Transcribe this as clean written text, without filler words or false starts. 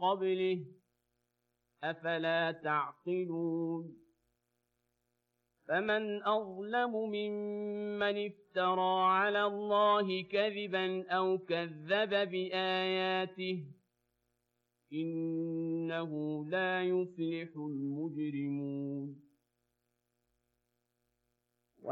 قبله أفلا تعقلون فمن أظلم ممن افترى على الله كذبا أو كذب بآياته إنه لا يفلح المجرمون